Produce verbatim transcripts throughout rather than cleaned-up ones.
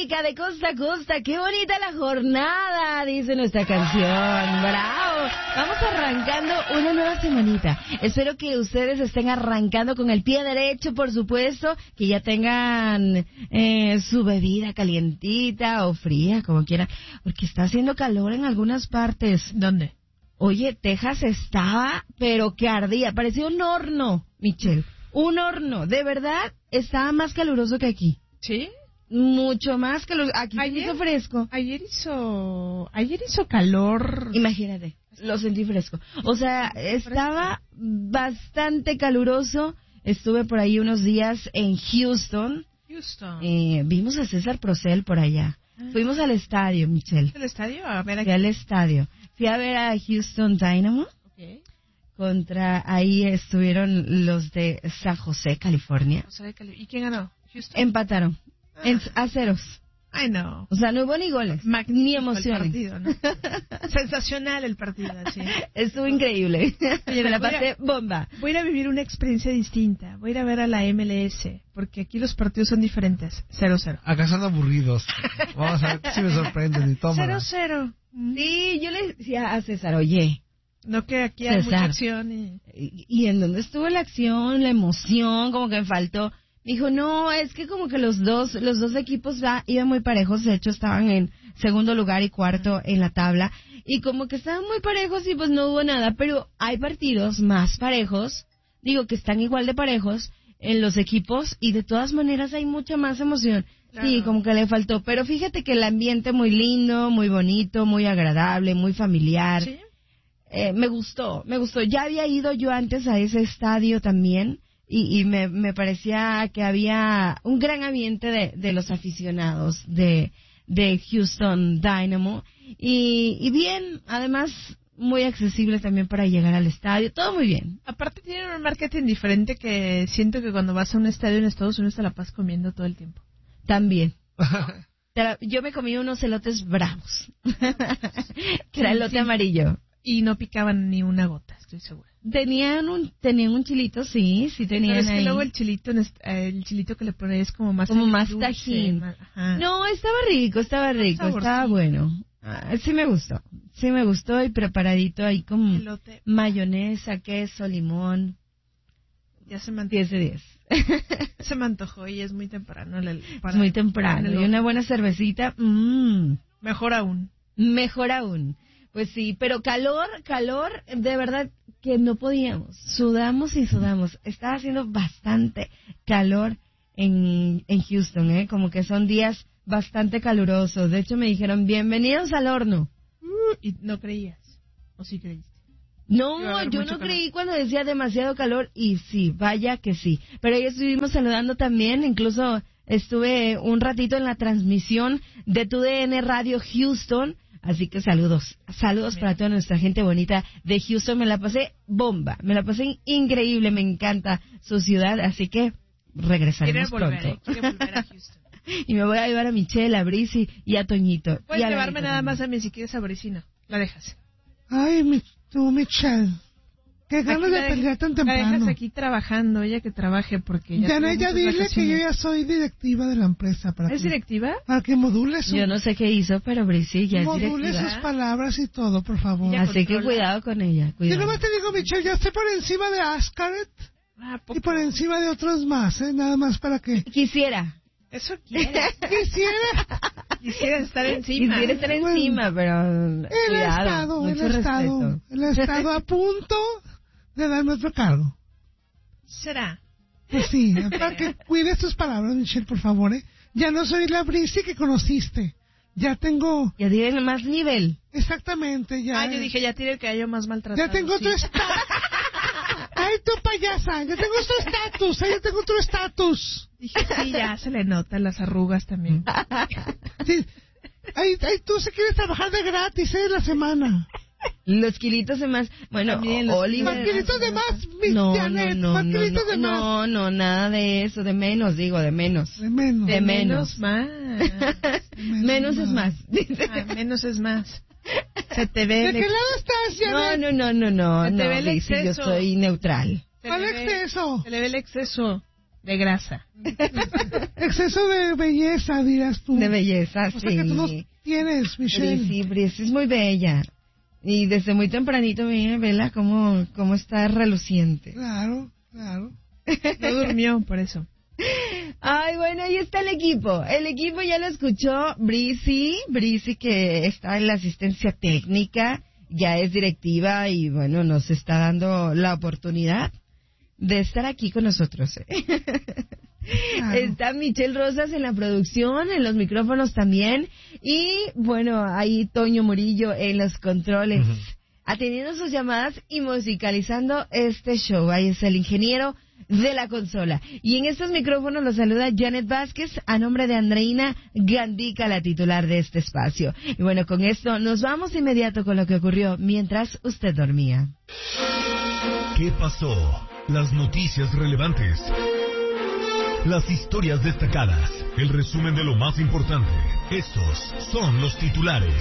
América de costa a costa. Qué bonita la jornada, dice nuestra canción. Bravo. Vamos arrancando una nueva semanita. Espero que ustedes estén arrancando con el pie derecho, por supuesto, que ya tengan eh, su bebida calientita o fría, como quieran, porque está haciendo calor en algunas partes. ¿Dónde? Oye, Texas estaba, pero que ardía, parecía un horno, Michelle. Un horno, de verdad, estaba más caluroso que aquí. ¿Sí? Mucho más caluroso. Aquí ayer, hizo fresco. Ayer hizo, ayer hizo calor. Imagínate, lo sentí fresco. O sea, estaba bastante caluroso. Estuve por ahí unos días en Houston. Houston. Eh, vimos a César Procel por allá. Ah. Fuimos al estadio, Michelle. ¿El estadio? A ver aquí. Fui al estadio. Fui a ver a Houston Dynamo. Okay. Contra, ahí estuvieron los de San José, California. ¿Y quién ganó? Houston. Empataron. Ah. En, a ceros. Ay, no. O sea, no hubo ni goles. Magnífico ni emociones. El partido, ¿no? Sensacional el partido, sí. Estuvo increíble. Oye, me la pasé a, bomba. Voy a ir a vivir una experiencia distinta. Voy a ir a ver a la M L S, porque aquí los partidos son diferentes. cero cero. Acá son aburridos. Vamos a ver si me sorprenden y toma. cero cero. Sí, yo le decía a César, oye... No, que aquí hay César, mucha acción. Y... y... ¿Y en dónde estuvo la acción, la emoción? Como que me faltó... Dijo, no, es que como que los dos los dos equipos va, iban muy parejos, de hecho estaban en segundo lugar y cuarto en la tabla, y como que estaban muy parejos y pues no hubo nada, pero hay partidos más parejos, digo que están igual de parejos en los equipos y de todas maneras hay mucha más emoción. Claro. Sí, como que le faltó, pero fíjate que el ambiente muy lindo, muy bonito, muy agradable, muy familiar. ¿Sí? Eh, me gustó, me gustó. Ya había ido yo antes a ese estadio también. Y, y me, me parecía que había un gran ambiente de, de los aficionados de, de Houston Dynamo. Y, y bien, además, muy accesible también para llegar al estadio. Todo muy bien. Aparte tienen un marketing diferente que siento que cuando vas a un estadio en Estados Unidos te la pasas comiendo todo el tiempo. También. Yo me comí unos elotes bravos. Que era elote sí. amarillo. Y no picaban ni una gota, estoy segura. Tenían un tenían un chilito, sí, sí tenían. Pero es que ahí. luego el chilito el chilito que le pones es como más como más dulce, tajín. Más, no, estaba rico, estaba rico, estaba bueno. Ah, sí me gustó. Sí me gustó y preparadito ahí con elote, mayonesa, queso, limón. Ya se me diez de diez. Se me antojó y es muy temprano. El, para, es muy temprano. Y una buena cervecita, mmm. Mejor aún. Mejor aún. Pues sí, pero calor, calor, de verdad que no podíamos. Sudamos y sudamos. Estaba haciendo bastante calor en, en Houston, ¿eh? Como que son días bastante calurosos. De hecho, me dijeron, bienvenidos al horno. Uh, ¿Y no creías? ¿O sí creíste? No, yo no calor. creí cuando decía demasiado calor. Y sí, vaya que sí. Pero ahí estuvimos saludando también, incluso estuve un ratito en la transmisión de Tu D N Radio Houston. Así que saludos, saludos para toda nuestra gente bonita de Houston. Me la pasé bomba, me la pasé increíble, me encanta su ciudad, así que regresaremos volver, pronto. Eh, quiere volver a Houston. Y me voy a llevar a Michelle, a Brisi y a Toñito. Puedes y a llevarme nada también. más a mí si quieres a Brisi, no, la dejas. Ay, mi, tú, Michelle. Qué ganas de pelear tan temprano. La dejas aquí trabajando, ella que trabaje porque ya... Ya, ya dile que yo ya soy directiva de la empresa. Para ¿Es que, directiva? Para que module su... Yo no sé qué hizo, pero Brisi ya es directiva. Module sus palabras y todo, por favor. Así que cuidado con ella, cuidado. Yo nomás te digo, Michelle, ya estoy por encima de Ascaret ah, y por encima de otros más, ¿eh? Nada más para que... Quisiera. Eso quiere. Quisiera. Quisiera estar encima. Quisiera estar bueno, encima, pero... El cuidado, Estado, el Estado, respeto. el Estado a punto... de darme otro cargo. ¿Será? Pues sí, para que cuides tus palabras, Michelle, por favor, ¿eh? Ya no soy la Brisi que conociste. Ya tengo... Ya tienen más nivel. Exactamente, ya... Ah, yo dije, ya tiene el cabello más maltratado. Ya tengo sí. otro estatus. Ay, tú payasa, ya tengo otro estatus, ya tengo otro estatus. Dije, sí, ya se le notan las arrugas también. Sí. Ay, ay, tú se quieres trabajar de gratis, ¿eh? La semana. Los kilitos de más, bueno, También Oliver. Más kilitos de más, Miss no, Janet, no, más no, kilitos no, de más. no, no, nada de eso, de menos, digo, de menos. De menos. De, de menos. menos más. De menos, menos es más. Ah, menos es más. Se te ve. ¿De el qué ex... lado estás, Janet? No, no, no, no, no. Se te no, ve el Daisy, exceso. yo soy neutral. Se ¿Cuál le ve- exceso? Se le ve el exceso de grasa. Exceso exceso de belleza, dirás tú. De belleza, o sí. sea que tú no tienes, Michelle. Sí, Brice es muy bella. Y desde muy tempranito, mira, vela cómo, cómo está reluciente. Claro, claro. No durmió, por eso. Ay, bueno, ahí está el equipo. El equipo ya lo escuchó, Brice, Brice que está en la asistencia técnica, ya es directiva y bueno, nos está dando la oportunidad de estar aquí con nosotros. Claro. Está Michelle Rosas en la producción, en los micrófonos también, y bueno, ahí Toño Murillo en los controles, uh-huh. atendiendo sus llamadas y musicalizando este show. Ahí es el ingeniero de la consola. Y en estos micrófonos los saluda Janet Vázquez a nombre de Andreina Gandica, la titular de este espacio. Y bueno, con esto nos vamos de inmediato con lo que ocurrió mientras usted dormía. ¿Qué pasó? Las noticias relevantes. Las historias destacadas. El resumen de lo más importante. Estos son los titulares.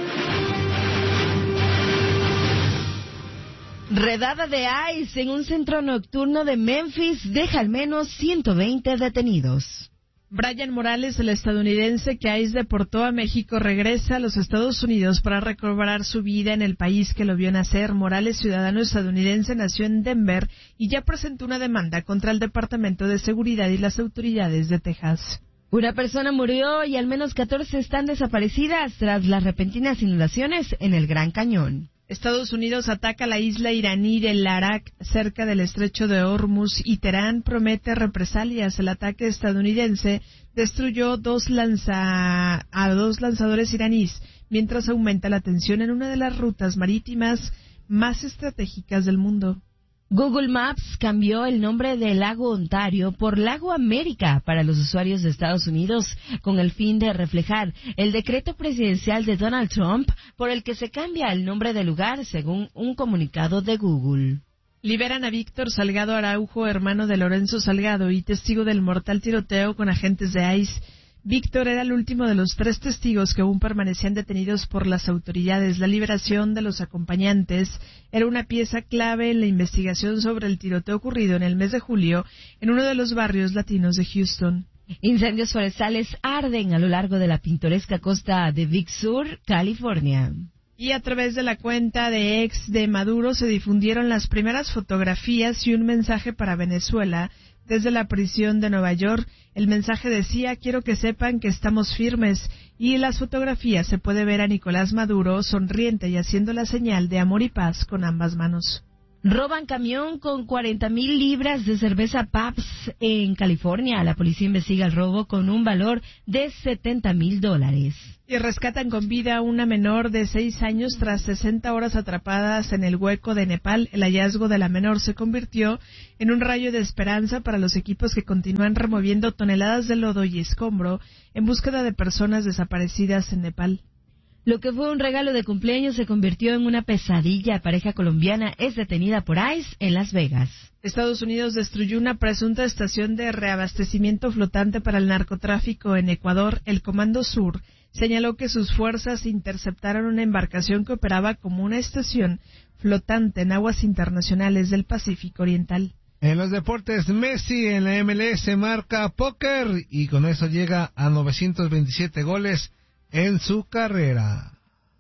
Redada de ICE en un centro nocturno de Memphis deja al menos ciento veinte detenidos. Brian Morales, el estadounidense que ICE deportó a México, regresa a los Estados Unidos para recobrar su vida en el país que lo vio nacer. Morales, ciudadano estadounidense, nació en Denver y ya presentó una demanda contra el Departamento de Seguridad y las autoridades de Texas. Una persona murió y al menos catorce están desaparecidas tras las repentinas inundaciones en el Gran Cañón. Estados Unidos ataca la isla iraní de Larak, cerca del estrecho de Hormuz, y Teherán promete represalias. El ataque estadounidense destruyó dos lanza... a dos lanzadores iraníes, mientras aumenta la tensión en una de las rutas marítimas más estratégicas del mundo. Google Maps cambió el nombre del lago Ontario por Lago América para los usuarios de Estados Unidos con el fin de reflejar el decreto presidencial de Donald Trump por el que se cambia el nombre del lugar según un comunicado de Google. Liberan a Víctor Salgado Araujo, hermano de Lorenzo Salgado y testigo del mortal tiroteo con agentes de ICE. Víctor era el último de los tres testigos que aún permanecían detenidos por las autoridades. La liberación de los acompañantes era una pieza clave en la investigación sobre el tiroteo ocurrido en el mes de julio en uno de los barrios latinos de Houston. Incendios forestales arden a lo largo de la pintoresca costa de Big Sur, California. Y a través de la cuenta de ex de Maduro se difundieron las primeras fotografías y un mensaje para Venezuela desde la prisión de Nueva York. El mensaje decía: quiero que sepan que estamos firmes, y en las fotografías se puede ver a Nicolás Maduro sonriente y haciendo la señal de amor y paz con ambas manos. Roban camión con cuarenta mil libras de cerveza Pabst en California. La policía investiga el robo con un valor de setenta mil dólares. Y rescatan con vida a una menor de seis años tras sesenta horas atrapadas en el hueco de Nepal. El hallazgo de la menor se convirtió en un rayo de esperanza para los equipos que continúan removiendo toneladas de lodo y escombro en búsqueda de personas desaparecidas en Nepal. Lo que fue un regalo de cumpleaños se convirtió en una pesadilla. Pareja colombiana es detenida por ICE en Las Vegas. Estados Unidos destruyó una presunta estación de reabastecimiento flotante para el narcotráfico en Ecuador. El Comando Sur señaló que sus fuerzas interceptaron una embarcación que operaba como una estación flotante en aguas internacionales del Pacífico Oriental. En los deportes, Messi en la M L S marca póker y con eso llega a novecientos veintisiete goles en su carrera.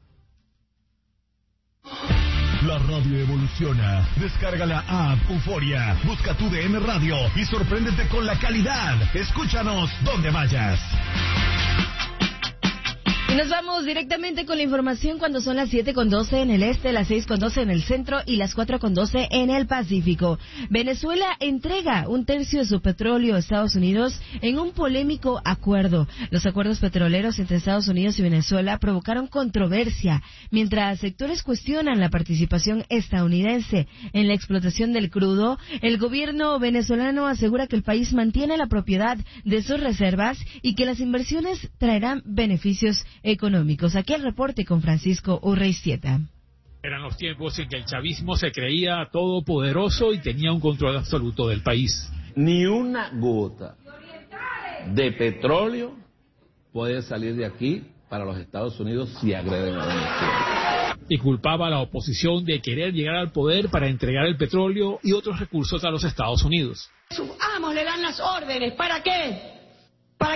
La radio evoluciona. Descarga la app Euforia, busca tu D M Radio y sorpréndete con la calidad. Escúchanos donde vayas. Y nos vamos directamente con la información cuando son las siete con doce en el este, las seis con doce en el centro y las cuatro con doce en el Pacífico. Venezuela entrega un tercio de su petróleo a Estados Unidos en un polémico acuerdo. Los acuerdos petroleros entre Estados Unidos y Venezuela provocaron controversia, mientras sectores cuestionan la participación estadounidense en la explotación del crudo. El gobierno venezolano asegura que el país mantiene la propiedad de sus reservas y que las inversiones traerán beneficios económicos. Aquí el reporte con Francisco Urreistieta. Eran los tiempos en que el chavismo se creía todopoderoso y tenía un control absoluto del país. Ni una gota de petróleo puede salir de aquí para los Estados Unidos si agreden a Venezuela. Y culpaba a la oposición de querer llegar al poder para entregar el petróleo y otros recursos a los Estados Unidos. Sus amos le dan las órdenes. ¿Para qué? Para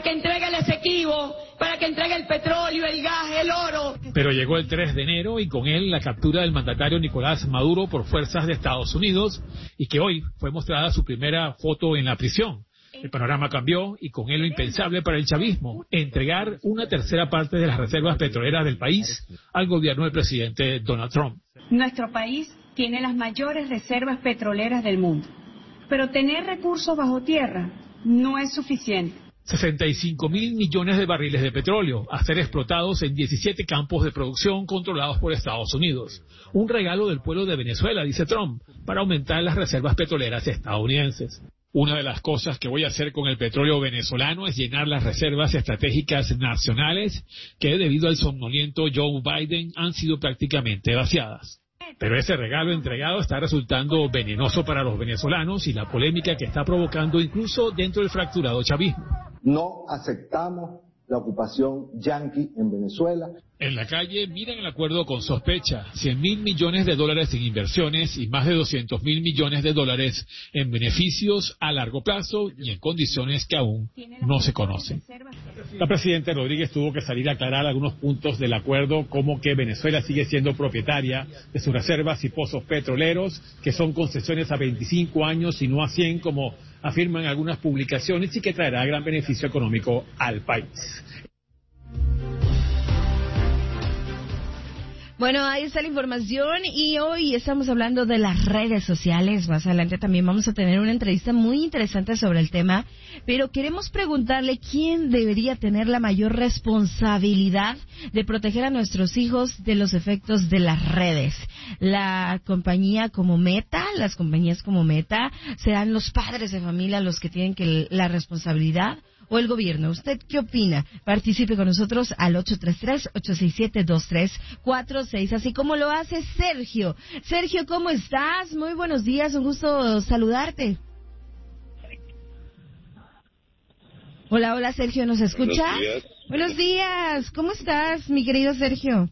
que entregue el Esequibo, para que entregue el petróleo, el gas, el oro. Pero llegó el tres de enero y con él la captura del mandatario Nicolás Maduro por fuerzas de Estados Unidos y que hoy fue mostrada su primera foto en la prisión. El panorama cambió y con él lo impensable para el chavismo, entregar una tercera parte de las reservas petroleras del país al gobierno del presidente Donald Trump. Nuestro país tiene las mayores reservas petroleras del mundo, pero tener recursos bajo tierra no es suficiente. sesenta y cinco mil millones de barriles de petróleo a ser explotados en diecisiete campos de producción controlados por Estados Unidos. Un regalo del pueblo de Venezuela, dice Trump, para aumentar las reservas petroleras estadounidenses. Una de las cosas que voy a hacer con el petróleo venezolano es llenar las reservas estratégicas nacionales que, debido al somnoliento Joe Biden, han sido prácticamente vaciadas. Pero ese regalo entregado está resultando venenoso para los venezolanos y la polémica que está provocando incluso dentro del fracturado chavismo. No aceptamos la ocupación yanqui en Venezuela. En la calle miran el acuerdo con sospecha, cien mil millones de dólares en inversiones y más de doscientos mil millones de dólares en beneficios a largo plazo y en condiciones que aún no se conocen. La presidenta Rodríguez tuvo que salir a aclarar algunos puntos del acuerdo, como que Venezuela sigue siendo propietaria de sus reservas y pozos petroleros, que son concesiones a veinticinco años y no a cien, como afirman algunas publicaciones, y que traerá gran beneficio económico al país. Bueno, ahí está la información y hoy estamos hablando de las redes sociales. Más adelante también vamos a tener una entrevista muy interesante sobre el tema, pero queremos preguntarle quién debería tener la mayor responsabilidad de proteger a nuestros hijos de los efectos de las redes. La compañía como Meta, las compañías como Meta, serán los padres de familia los que tienen que la responsabilidad, o el gobierno. ¿Usted qué opina? Participe con nosotros al ocho tres tres, ocho seis siete, dos tres cuatro seis, así como lo hace Sergio. Sergio, ¿cómo estás? Muy buenos días, un gusto saludarte. Hola, hola Sergio, ¿nos escuchas? Buenos días. Buenos días, ¿cómo estás, mi querido Sergio?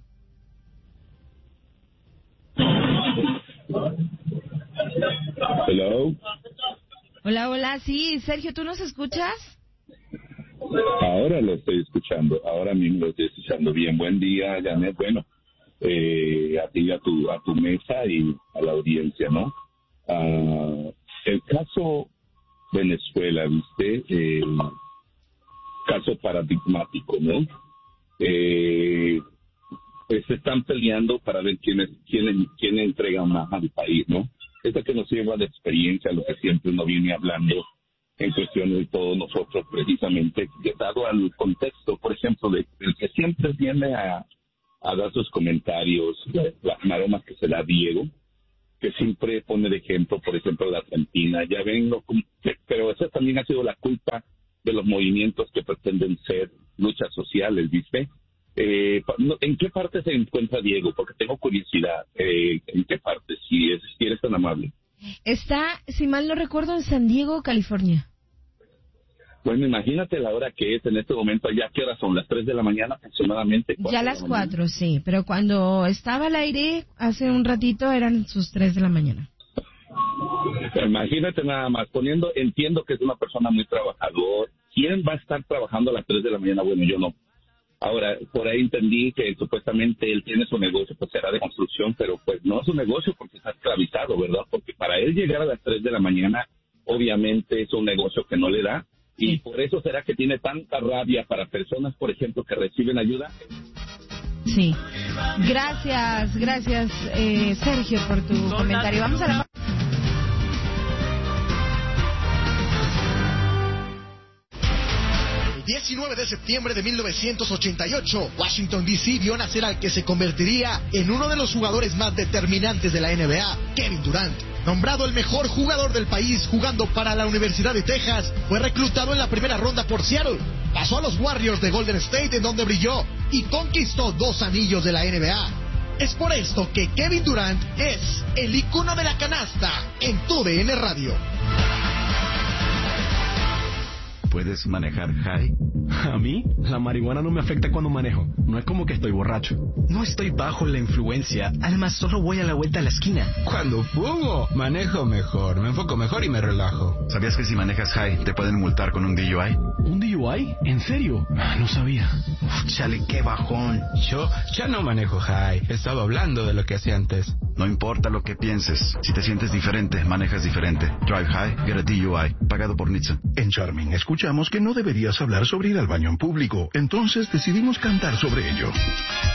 Hello. Hola, hola, sí, Sergio, ¿tú nos escuchas? Ahora lo estoy escuchando, ahora mismo lo estoy escuchando bien. Buen día, Janet. Bueno, eh, a ti, a tu, a tu mesa y a la audiencia, ¿no? Uh, el caso Venezuela, ¿viste? Eh, caso paradigmático, ¿no? Eh, pues se están peleando para ver quién, es, quién, quién entrega más al país, ¿no? Esta que nos lleva de experiencia, lo que siempre uno viene hablando en cuestión de todos nosotros, precisamente, dado al contexto, por ejemplo, de el que siempre viene a, a dar sus comentarios, las maromas que se da Diego, que siempre pone de ejemplo, por ejemplo, la Argentina. Ya ven, lo, pero esa también ha sido la culpa de los movimientos que pretenden ser luchas sociales, ¿viste? Eh, ¿En qué parte se encuentra Diego? Porque tengo curiosidad. Eh, ¿En qué parte? Si, es, si eres tan amable. Está, si mal no recuerdo, en San Diego, California. Bueno, imagínate la hora que es en este momento. ¿Ya qué hora son? ¿Las tres de la mañana aproximadamente? Ya las cuatro, sí. Pero cuando estaba al aire, hace un ratito, eran sus tres de la mañana. Imagínate nada más, poniendo, entiendo que es una persona muy trabajador. ¿Quién va a estar trabajando a las tres de la mañana? Bueno, yo no. Ahora, por ahí entendí que supuestamente él tiene su negocio, pues será de construcción, pero pues no es un negocio porque está esclavizado, ¿verdad? Porque para él llegar a las tres de la mañana, obviamente es un negocio que no le da. Y por eso será que tiene tanta rabia para personas, por ejemplo, que reciben ayuda. Sí. Gracias, gracias, eh, Sergio, por tu Son comentario. Vamos a la... El diecinueve de septiembre de mil novecientos ochenta y ocho, Washington D C vio nacer al que se convertiría en uno de los jugadores más determinantes de la N B A, Kevin Durant. Nombrado el mejor jugador del país jugando para la Universidad de Texas, fue reclutado en la primera ronda por Seattle. Pasó a los Warriors de Golden State, en donde brilló y conquistó dos anillos de la N B A. Es por esto que Kevin Durant es el icono de la canasta en T U D N Radio. ¿Puedes manejar high? A mí, la marihuana no me afecta cuando manejo. No es como que estoy borracho. No estoy bajo la influencia. Además, solo voy a la vuelta a la esquina. Cuando fumo, manejo mejor. Me enfoco mejor y me relajo. ¿Sabías que si manejas high te pueden multar con un D U I? ¿Un D U I? ¿En serio? No sabía. Uf, chale, qué bajón. Yo ya no manejo high. Estaba hablando de lo que hacía antes. No importa lo que pienses. Si te sientes diferente, manejas diferente. Drive high, get a D U I. Pagado por Nissan. En Charming escuchamos que no deberías hablar sobre ir al baño en público. Entonces decidimos cantar sobre ello.